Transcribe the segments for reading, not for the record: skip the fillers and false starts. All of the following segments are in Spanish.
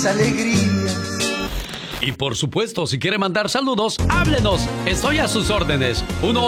alegrías. Y por supuesto, si quiere mandar saludos, háblenos. Estoy a sus órdenes.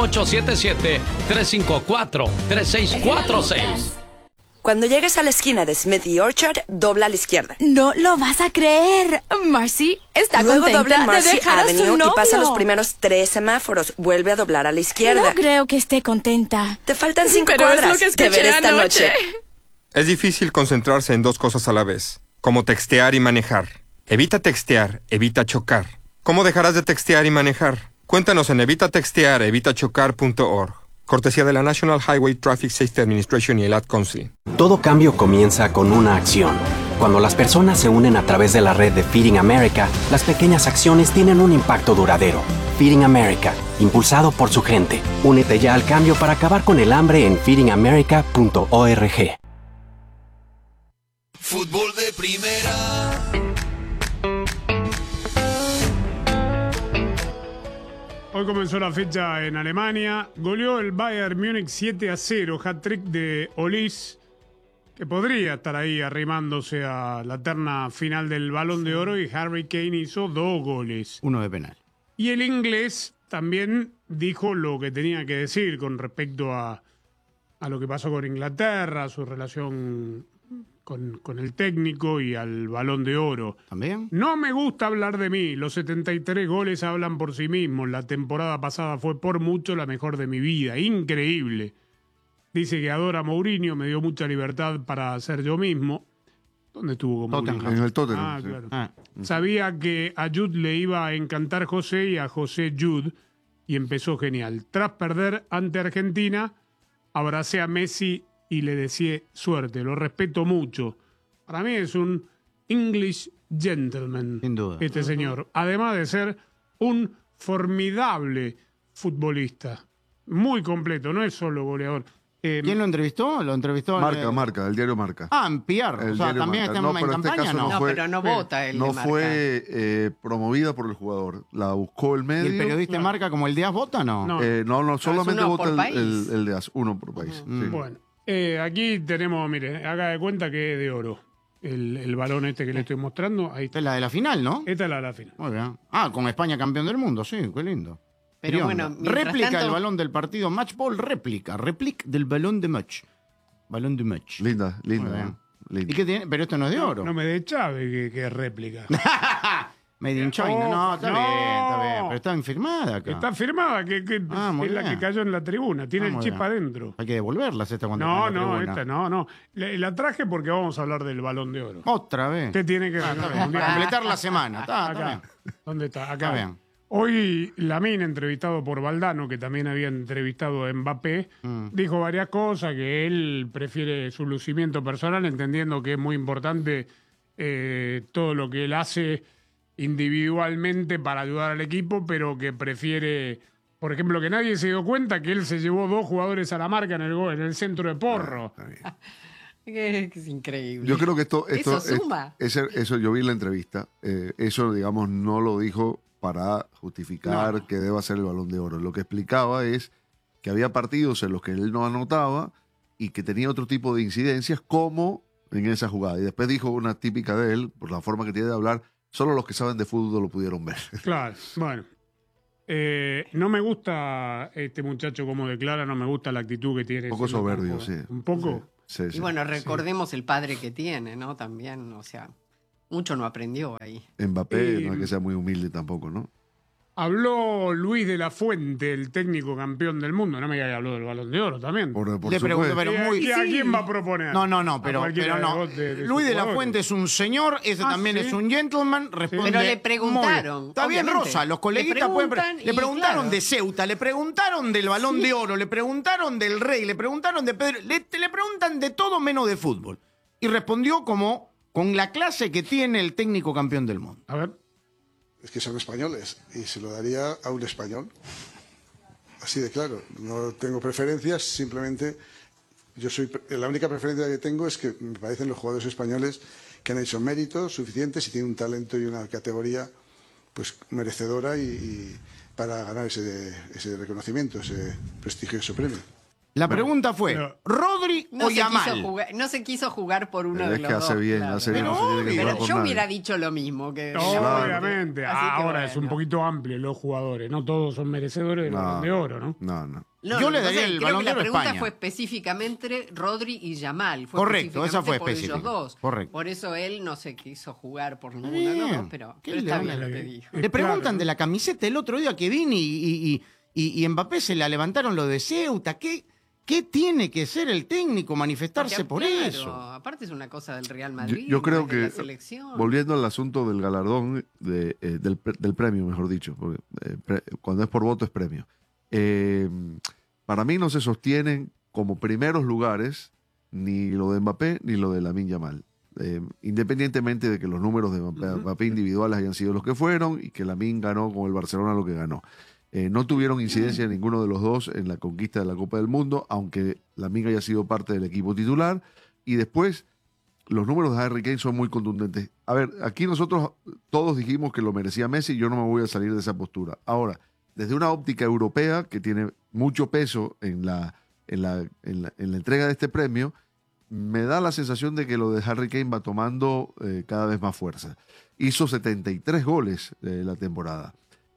1877-354-3646. Cuando llegues a la esquina de Smith y Orchard, dobla a la izquierda. No lo vas a creer. Marcy está Luego contenta dobla en Marcy de dejar a su Avenue novio. y pasa los primeros 3 semáforos. Vuelve a doblar a la izquierda. No creo que esté contenta. Te faltan 5 Pero es cuadras. lo que Te veré escuché esta anoche. noche. Es difícil concentrarse en dos cosas a la vez, como textear y manejar. Evita textear, evita chocar. ¿Cómo dejarás de textear y manejar? Cuéntanos en evitatextear.evitachocar.org. Cortesía de la National Highway Traffic Safety Administration y el Ad Council. Todo cambio comienza con una acción. Cuando las personas se unen a través de la red de Feeding America, las pequeñas acciones tienen un impacto duradero. Feeding America, impulsado por su gente. Únete ya al cambio para acabar con el hambre en feedingamerica.org. Fútbol de primera. Hoy comenzó la fecha en Alemania. Goleó el Bayern Múnich 7-0, hat-trick de Olís, que podría estar ahí arrimándose a la terna final del Balón de Oro, y Harry Kane hizo 2 goles. Uno de penal. Y el inglés también dijo lo que tenía que decir con respecto a lo que pasó con Inglaterra, su relación con el técnico y al Balón de Oro. ¿También? No me gusta hablar de mí. Los 73 goles hablan por sí mismos. La temporada pasada fue por mucho la mejor de mi vida. Increíble. Dice que adora a Mourinho, me dio mucha libertad para ser yo mismo. ¿Dónde estuvo con Mourinho? En el Tottenham. Ah, Sí. claro. Sabía que a Jude le iba a encantar José y a José Jude, y empezó genial. Tras perder ante Argentina, abracé a Messi y le deseé suerte. Lo respeto mucho. Para mí es un English gentleman, Sin duda. este señor. Además de ser un formidable futbolista. Muy completo, no es solo goleador. ¿Quién lo entrevistó? Lo entrevistó Marca, el diario Marca. Ah, en PR. El O sea, diario también Marca. está en pero este campaña, caso ¿no? No, fue, pero no vota él. no de Marca. fue promovida por el jugador. La buscó el ¿Y medio. el periodista Marca como el Díaz vota, no? No. No, solamente uno vota por país. el de AS, uno por país. Sí. Bueno, aquí tenemos, mire, haga de cuenta que es de oro. El balón este que le estoy mostrando. Ahí Esta está. es la de la final, ¿no? Esta es la final. Muy bien. Ah, con España campeón del mundo, sí, qué lindo. Pero ¿Qué bueno, onda? mientras réplica tanto- el balón del partido Match Ball, réplica del balón de match. Balón de match. Linda, Muy bien. linda. Linda. ¿Y qué tiene? Pero esto no es de oro. No me dé chave que es réplica. Made in China. No, está bien. Pero está firmada acá. Está firmada, que muy es la bien. que cayó en la tribuna. Tiene el muy chip bien. adentro. Hay que devolverlas esta cuando No, está en la no, tribuna. esta no. La traje porque vamos a hablar del Balón de Oro. Otra vez. ¿Qué tiene que ver? Está con el bien. Mundial? Para completar la semana. Está Acá. bien. ¿Dónde está? Acá. Está bien. Hoy Lamine, entrevistado por Valdano, que también había entrevistado a Mbappé, dijo varias cosas, que él prefiere su lucimiento personal, entendiendo que es muy importante todo lo que él hace individualmente para ayudar al equipo, pero que prefiere, por ejemplo, que nadie se dio cuenta que él se llevó 2 jugadores a la marca en el centro de Porro. Es increíble. Yo creo que esto Eso suma. eso yo vi la entrevista. Eso, digamos, no lo dijo para justificar que deba ser el Balón de Oro. Lo que explicaba es que había partidos en los que él no anotaba y que tenía otro tipo de incidencias, como en esa jugada. Y después dijo una típica de él, por la forma que tiene de hablar: solo los que saben de fútbol lo pudieron ver. Claro, bueno. No me gusta este muchacho como declara, no me gusta la actitud que tiene. Un poco siendo tan soberbio, joven. sí. Un poco. Sí, Y bueno, recordemos el padre que tiene, ¿no? También, o sea, mucho no aprendió ahí. Mbappé no es que sea muy humilde tampoco, ¿no? Habló Luis de la Fuente, el técnico campeón del mundo. No me diga que habló del Balón de Oro también. Por Le pregunto, supuesto. pero muy... ¿Y a quién va a proponer? No, A pero cualquiera no. de sus Luis de la jugadores. Fuente es un señor, ese Ah, también ¿sí? es un gentleman, responde... Pero le preguntaron, muy- Está bien, obviamente. Rosa, los coleguitas Le preguntan le y preguntaron claro. de Ceuta, le preguntaron del Balón de Oro, le preguntaron del Rey, le preguntaron de Pedro, le preguntan de todo menos de fútbol. Y respondió como con la clase que tiene el técnico campeón del mundo. A ver. Es que son españoles y se lo daría a un español. Así de claro. No tengo preferencias, simplemente la única preferencia que tengo es que me parecen los jugadores españoles que han hecho méritos suficientes y tienen un talento y una categoría pues merecedora y para ganar ese reconocimiento, ese prestigioso premio. La pregunta fue, ¿Rodri o Yamal? No se quiso jugar por uno Pero de es los que dos. hace bien, claro. hace bien. Pero, No se tiene que jugar por yo nadie. hubiera dicho lo mismo. Que Obviamente. Así que Ahora es un poquito amplio los jugadores. No todos son merecedores del Balón de Oro, ¿no? No. No, Yo lo le que daría pasa es el que creo Balón que de la Oro a pregunta España. fue específicamente Rodri y Yamal. Fue Correcto, esa fue por ellos específica. dos. Correcto. Por eso él no se quiso jugar por ninguno Bien. de los dos, pero ¿Qué está le bien habla? lo que dijo. Le preguntan de la camiseta el otro día que vine y Mbappé se la levantaron lo de Ceuta. ¿Qué tiene que ser el técnico manifestarse por Claro, eso? Aparte es una cosa del Real Madrid. Yo creo no es de la que, selección. volviendo al asunto del galardón, del premio, mejor dicho, porque, cuando es por voto es premio. Para mí no se sostienen como primeros lugares ni lo de Mbappé ni lo de Lamine Yamal. Independientemente de que los números de Mbappé individuales hayan sido los que fueron y que Lamine ganó con el Barcelona lo que ganó. No tuvieron incidencia ninguno de los dos en la conquista de la Copa del Mundo, aunque Lamine haya sido parte del equipo titular. Y después, los números de Harry Kane son muy contundentes. A ver, aquí nosotros todos dijimos que lo merecía Messi y yo no me voy a salir de esa postura. Ahora, desde una óptica europea que tiene mucho peso en la entrega de este premio, me da la sensación de que lo de Harry Kane va tomando cada vez más fuerza. Hizo 73 goles la temporada.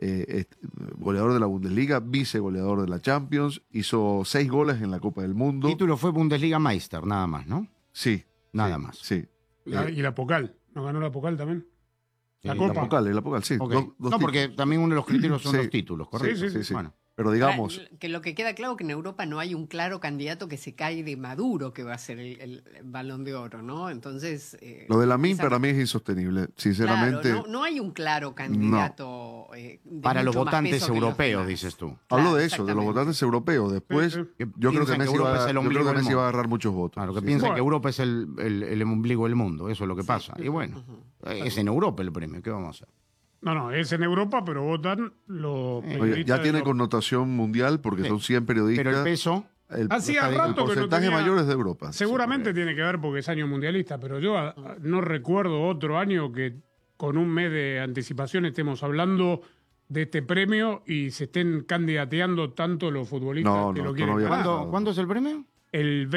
Goleador de la Bundesliga, vicegoleador de la Champions, hizo 6 goles en la Copa del Mundo. El título fue Bundesliga Meister, nada más, ¿no? Sí. Nada más. Sí. Y la Pokal. ¿No ganó la Pokal también? La Sí, Copa. La Pokal, sí. Ok. Dos No, porque títulos. también uno de los criterios son Sí. los títulos, ¿correcto? Sí. Bueno. Pero digamos, Que lo que queda claro que en Europa no hay un claro candidato que se cae de Maduro que va a ser el Balón de Oro, ¿no? Entonces... lo de Lamine para mí es insostenible. Sinceramente, Claro, no hay un claro candidato de Para los mucho más votantes peso que los europeos, demás. dices tú. hablo Claro, de eso, de los exactamente. votantes europeos. Después, Sí, sí. Que yo creo que piensan que Messi Europa va, es el yo creo ombligo que del Messi va a mundo. agarrar muchos votos. Claro, que Sí, piensan Bueno. que Europa es el ombligo del mundo, eso es lo que pasa. Y bueno, es en Europa el premio, ¿qué vamos a hacer? No, es en Europa, pero votan los Oye, periodistas ya de tiene los- connotación mundial porque Sí. son 100 periodistas. Pero el peso, Hacía el rato que no porcentaje tenía- mayor es de Europa. Seguramente tiene que ver porque es año mundialista, pero yo no recuerdo otro año que con un mes de anticipación estemos hablando de este premio y se estén candidateando tanto los futbolistas No, que no, lo esto quieren no había ganar. pasado. ¿cuándo es el premio? El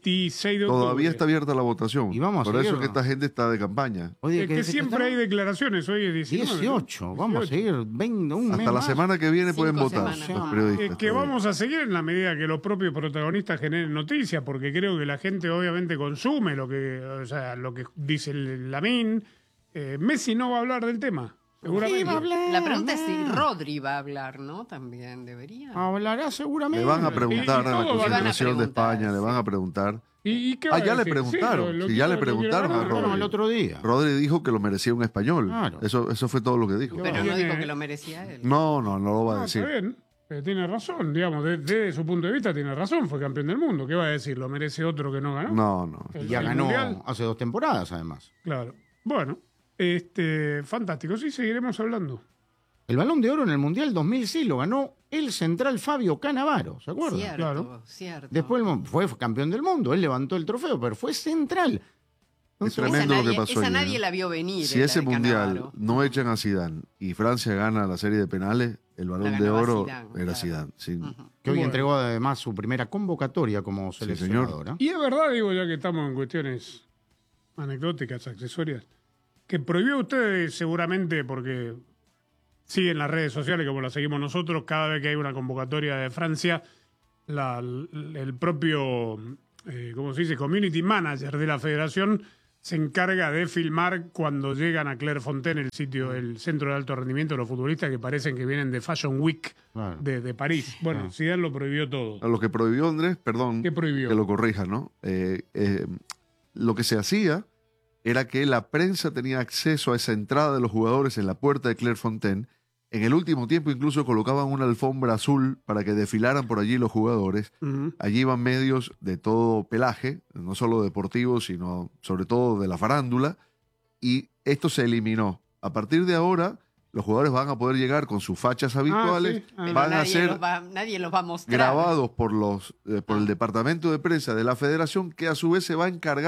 26 de octubre. Todavía está abierta la votación. Y vamos a Por eso seguirlo. que esta gente está de campaña. Oye, Es que siempre hay declaraciones, hoy es 19. 18, vamos a seguir 20, un mes Hasta la más. semana que viene 5 pueden votar semanas. los Es periodistas. Es que todavía. vamos a seguir en la medida que los propios protagonistas generen noticias, porque creo que la gente obviamente consume lo que dice el Lamine. Messi no va a hablar del tema, seguramente. Sí, va a hablar. La pregunta es si Rodri va a hablar, ¿no? También debería. Hablará seguramente. Le van a preguntar Y a la todo van a concentración de preguntar, España, le van a preguntar. ¿Y qué va a Ya le decir? preguntaron. Sí, lo Si ya le quiero- lo quiero preguntaron a ganar. Rodri. Bueno, el otro día. Rodri dijo que lo merecía un español. Claro. Eso fue todo lo que dijo. Pero no Tiene- dijo que lo merecía él. No lo va a Está decir. bien, tiene razón, digamos, desde su punto de vista tiene razón, fue campeón del mundo. ¿Qué va a decir? ¿Lo merece otro que no ganó? No. El- Y ya el ganó Mundial. hace 2 temporadas, además. Claro. Bueno, fantástico, sí, seguiremos hablando. El Balón de Oro en el Mundial 2000 sí lo ganó el central Fabio Cannavaro, ¿se acuerdan? Cierto, Claro. cierto. Después fue campeón del mundo, él levantó el trofeo, pero fue central. Es Entonces, tremendo lo que pasó esa ayer, nadie ¿eh? la vio venir. Si la ese de mundial Cannavaro. no echan a Zidane y Francia gana la serie de penales, el Balón de ganaba Oro Zidane, era claro. Zidane. Sí. que hoy Bueno. entregó además su primera convocatoria como señor. seleccionadora. Y es verdad, digo, ya que estamos en cuestiones anecdóticas, accesorias, que prohibió ustedes seguramente porque siguen las redes sociales como las seguimos nosotros, cada vez que hay una convocatoria de Francia, el propio, ¿cómo se dice?, community manager de la federación se encarga de filmar cuando llegan a Clairefontaine, el centro de alto rendimiento de los futbolistas que parecen que vienen de Fashion Week Claro. de París. Bueno, Zidane lo prohibió todo. A lo que prohibió Andrés, perdón, ¿Qué prohibió? que lo corrija, ¿no? Lo que se hacía era que la prensa tenía acceso a esa entrada de los jugadores en la puerta de Clairefontaine. En el último tiempo incluso colocaban una alfombra azul para que desfilaran por allí los jugadores. Ujú. Allí iban medios de todo pelaje, no solo deportivos, sino sobre todo de la farándula, y esto se eliminó. A partir de ahora, los jugadores van a poder llegar con sus fachas habituales, sí. Ah. Pero van a nadie ser nadie los va a mostrar. grabados por el departamento de prensa de la federación, que a su vez se va a encargar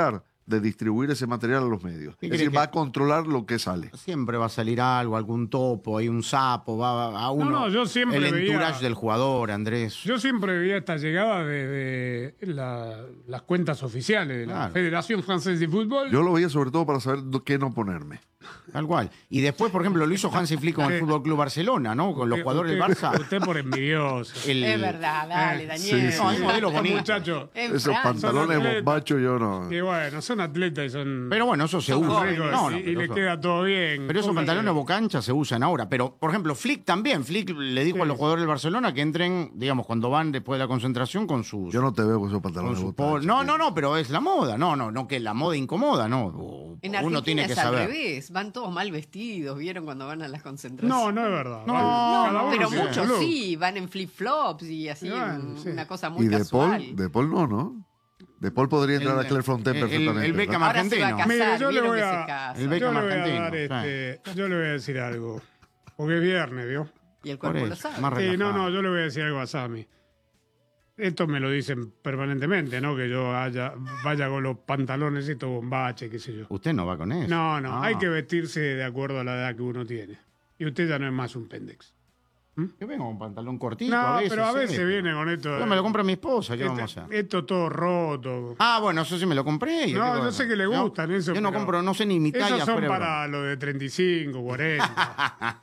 de distribuir ese material a los medios. Es decir, va a controlar lo que sale. Siempre va a salir algo, algún topo, hay un sapo, va a uno. No, yo siempre el veía- entourage del jugador, Andrés. Yo siempre veía esta llegada de las cuentas oficiales de la Claro. Federación Francesa de Fútbol. Yo lo veía sobre todo para saber qué no ponerme. Tal cual. Y después, por ejemplo, lo hizo Hansi Flick con el Fútbol Club Barcelona, ¿no? Con los jugadores del Barça. Usted por envidioso. Es verdad, dale, Daniel. sí, No, hay modelos Estos bonitos. muchachos. En Esos Francia. pantalones Son atletas. bombachos yo no. Que bueno, son atletas y son. Pero bueno, eso se son usa. ricos No, no, y pero le eso- queda todo bien. Pero esos Póngase- pantalones bocancha se usan ahora. Pero, por ejemplo, Flick también. Flick le dijo Sí. a los jugadores del Barcelona que entren, digamos, cuando van después de la concentración con sus... Yo no te veo con esos con pantalones su bombachos. no, pero es la moda. No, que la moda incomoda, no. En Uno Argentina tiene que es al saber. revés, van todos mal vestidos, ¿vieron cuando van a las concentraciones? No, no es verdad. No, Cada uno pero tiene su muchos look. sí, van en flip-flops y así, Bueno, sí. una cosa muy Y De casual. Paul no. De Paul podría entrar a Clairefontaine perfectamente. el Beckham ¿verdad? Ahora se va a argentino. casar, Mire, yo le vieron voy que a- se casa. El Beckham Yo le voy a argentino, dar yo le voy a decir algo. Porque es viernes, ¿vio? Y el Por cuerpo lo eso, sabe. más Sí, relajado. no, yo le voy a decir algo a Sammy. Esto me lo dicen permanentemente, ¿no? Que yo vaya con los pantalones estos bombaches, qué sé yo. Usted no va con eso. No, Ah. hay que vestirse de acuerdo a la edad que uno tiene. Y usted ya no es más un pendex. Yo vengo con pantalón cortito No, a veces. pero a sí. veces viene con esto. Yo me lo compro a mi esposa, ¿qué vamos a hacer? Esto todo roto. Ah, bueno, eso sí me lo compré. No, yo sé que le gustan eso. Yo no pero compro, no sé ni mi talla. Esos son fuera de para los de 35, 40.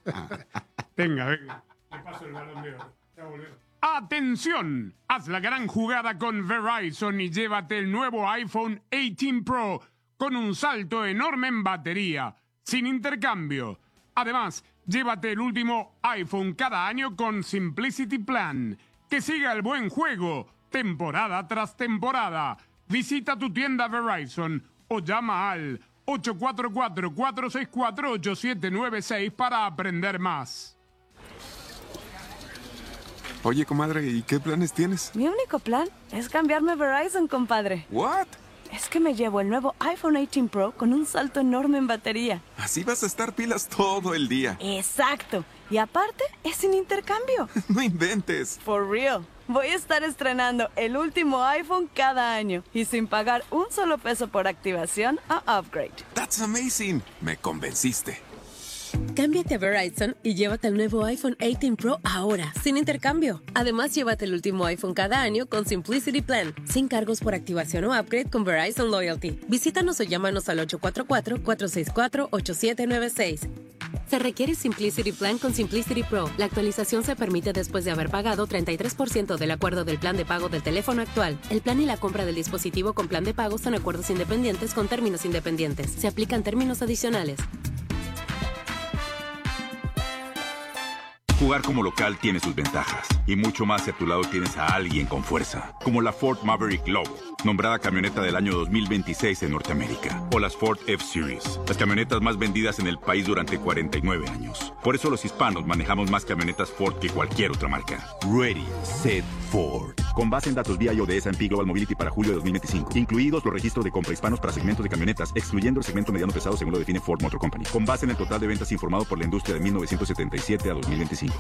Venga. Le paso el balón de oro. Ya volvemos. ¡Atención! Haz la gran jugada con Verizon y llévate el nuevo iPhone 18 Pro con un salto enorme en batería, sin intercambio. Además, llévate el último iPhone cada año con Simplicity Plan. Que siga el buen juego, temporada tras temporada. Visita tu tienda Verizon o llama al 844-464-8796 para aprender más. Oye, comadre, ¿y qué planes tienes? Mi único plan es cambiarme a Verizon, compadre. ¿What? Es que me llevo el nuevo iPhone 18 Pro con un salto enorme en batería. Así vas a estar pilas todo el día. Exacto. Y aparte, es sin intercambio. No inventes. For real. Voy a estar estrenando el último iPhone cada año y sin pagar un solo peso por activación o upgrade. That's amazing. Me convenciste. Cámbiate a Verizon y llévate el nuevo iPhone 18 Pro ahora, sin intercambio. Además, llévate el último iPhone cada año con Simplicity Plan, sin cargos por activación o upgrade con Verizon Loyalty. Visítanos o llámanos al 844-464-8796. Se requiere Simplicity Plan con Simplicity Pro. La actualización se permite después de haber pagado 33% del acuerdo del plan de pago del teléfono actual. El plan y la compra del dispositivo con plan de pago son acuerdos independientes con términos independientes. Se aplican términos adicionales. Jugar como local tiene sus ventajas, y mucho más si a tu lado tienes a alguien con fuerza, como la Ford Maverick Lobo, nombrada camioneta del año 2026 en Norteamérica, o las Ford F-Series, las camionetas más vendidas en el país durante 49 años. Por eso los hispanos manejamos más camionetas Ford que cualquier otra marca. Ready, Set, Ford. Con base en datos VIO de S&P Global Mobility para julio de 2025, incluidos los registros de compra hispanos para segmentos de camionetas, excluyendo el segmento mediano pesado según lo define Ford Motor Company, con base en el total de ventas informado por la industria de 1977 a 2025.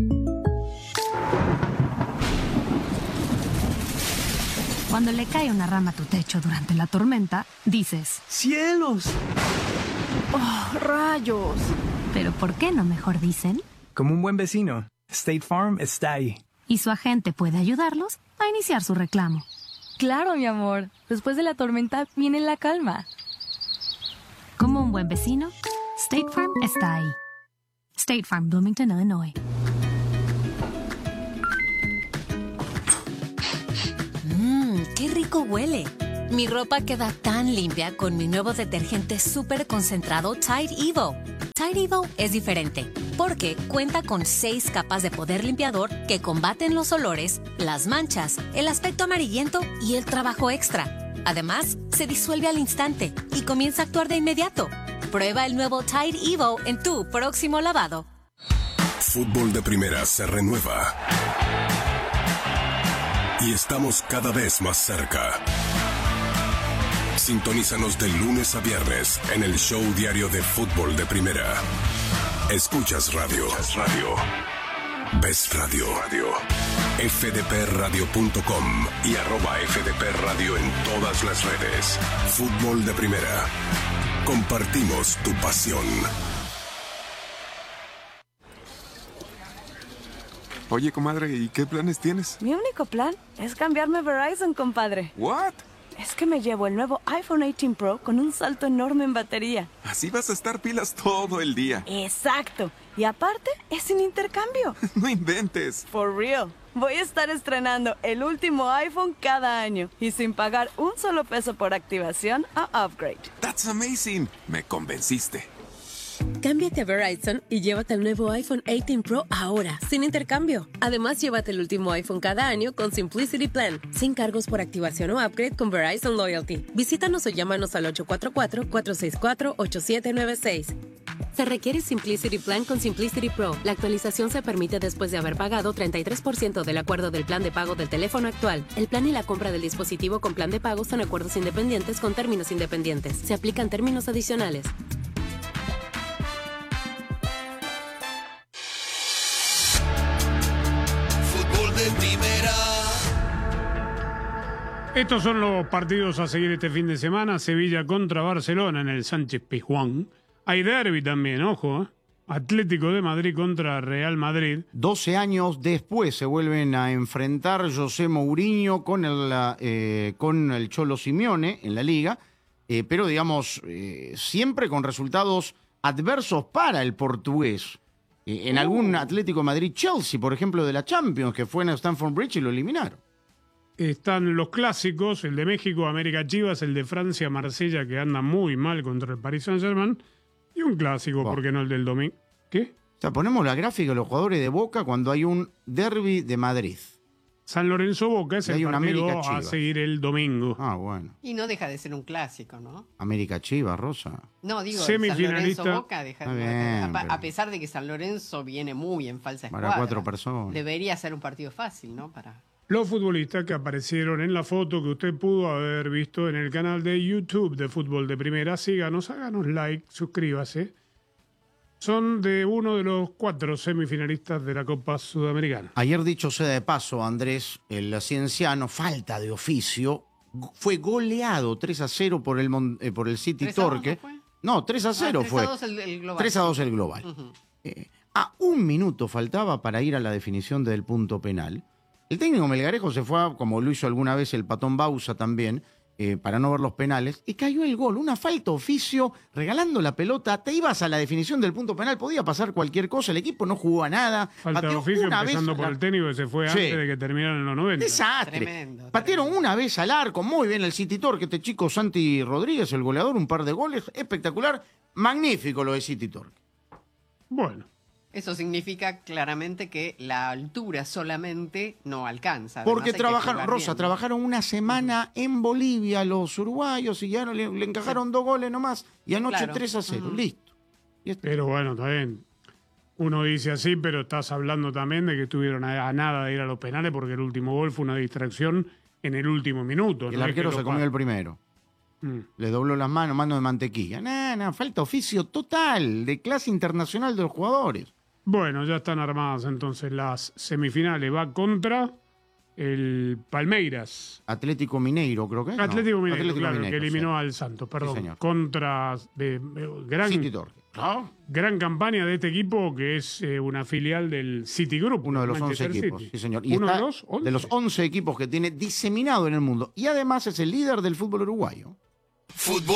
Cuando le cae una rama a tu techo durante la tormenta, dices: ¡Cielos! ¡Oh, rayos! Pero ¿por qué no mejor dicen? Como un buen vecino, State Farm está ahí. Y su agente puede ayudarlos a iniciar su reclamo. Claro, mi amor. Después de la tormenta viene la calma. Como un buen vecino, State Farm está ahí. State Farm, Bloomington, Illinois. ¡Qué rico huele! Mi ropa queda tan limpia con mi nuevo detergente súper concentrado Tide Evo. Tide Evo es diferente porque cuenta con 6 capas de poder limpiador que combaten los olores, las manchas, el aspecto amarillento y el trabajo extra. Además, se disuelve al instante y comienza a actuar de inmediato. Prueba el nuevo Tide Evo en tu próximo lavado. Fútbol de Primera se renueva. Y estamos cada vez más cerca. Sintonízanos de lunes a viernes en el show diario de Fútbol de Primera. Escuchas radio. Ves Radio. fdpradio.com y @fdpradio en todas las redes. Fútbol de Primera. Compartimos tu pasión. Oye, comadre, ¿y qué planes tienes? Mi único plan es cambiarme a Verizon, compadre. ¿What? Es que me llevo el nuevo iPhone 18 Pro con un salto enorme en batería. Así vas a estar pilas todo el día. Exacto. Y aparte, es sin intercambio. No inventes. For real. Voy a estar estrenando el último iPhone cada año y sin pagar un solo peso por activación a upgrade. That's amazing. Me convenciste. Cámbiate a Verizon y llévate el nuevo iPhone 18 Pro ahora, sin intercambio. Además, llévate el último iPhone cada año con Simplicity Plan, sin cargos por activación o upgrade con Verizon Loyalty. Visítanos o llámanos al 844-464-8796. Se requiere Simplicity Plan con Simplicity Pro. La actualización se permite después de haber pagado 33% del acuerdo del plan de pago del teléfono actual. El plan y la compra del dispositivo con plan de pago son acuerdos independientes con términos independientes. Se aplican términos adicionales. Estos son los partidos a seguir este fin de semana. Sevilla contra Barcelona en el Sánchez Pizjuán. Hay derbi también, ojo, ¿eh? Atlético de Madrid contra Real Madrid. 12 años después se vuelven a enfrentar José Mourinho con el Cholo Simeone en la Liga, pero digamos, siempre con resultados adversos para el portugués. En algún Atlético de Madrid-Chelsea, por ejemplo, de la Champions, que fue en Stamford Bridge y lo eliminaron. Están los clásicos, el de México, América Chivas, el de Francia, Marsella, que anda muy mal contra el Paris Saint-Germain, y un clásico, ¿por qué no el del domingo? ¿Qué? O sea, ponemos la gráfica de los jugadores de Boca cuando hay un derbi de Madrid. San Lorenzo Boca es el partido a seguir el domingo. Ah, bueno. Y no deja de ser un clásico, ¿no? América Chivas, Rosa. No, digo, semifinalista. San Lorenzo Boca deja de bien, a pesar de que San Lorenzo viene muy en falsa escuadra. Para 4 personas. Debería ser un partido fácil, ¿no? Los futbolistas que aparecieron en la foto que usted pudo haber visto en el canal de YouTube de Fútbol de Primera, síganos, háganos like, suscríbase. Son de uno de los 4 semifinalistas de la Copa Sudamericana. Ayer, dicho sea de paso, Andrés, el cienciano, falta de oficio, fue goleado 3-0 por el City Torque. No, 3-0 fue. 3-2 el global. 3-2 el global. A 1 minuto faltaba para ir a la definición del punto penal. El técnico Melgarejo se fue, como lo hizo alguna vez el Patón Bausa también, para no ver los penales, y cayó el gol. Una falta oficio, regalando la pelota, te ibas a la definición del punto penal, podía pasar cualquier cosa, el equipo no jugó a nada. Falta de oficio empezando por el técnico que se fue antes de que terminaran los 90. Desastre. Tremendo. Patearon una vez al arco, muy bien el City Torque, este chico Santi Rodríguez, el goleador, un par de goles, espectacular, magnífico lo de City Torque. Bueno. Eso significa claramente que la altura solamente no alcanza. Porque trabajaron, trabajaron una semana en Bolivia los uruguayos y ya le encajaron 2 goles nomás. Y anoche 3-0, listo. Pero bueno, está bien. Uno dice así, pero estás hablando también de que estuvieron a nada de ir a los penales porque el último gol fue una distracción en el último minuto. El arquero se comió el primero. Le dobló las manos, mano de mantequilla. Falta oficio total, de clase internacional de los jugadores. Bueno, ya están armadas entonces las semifinales. Va contra el Palmeiras. Atlético Mineiro, creo que es. Atlético Mineiro, que eliminó al Santos, perdón. Sí, señor. Contra gran campaña de este equipo, que es una filial del Citigroup. Uno de los 11 equipos, sí, señor. Y ¿uno de los 11 equipos que tiene diseminado en el mundo. Y además es el líder del fútbol uruguayo. Fútbol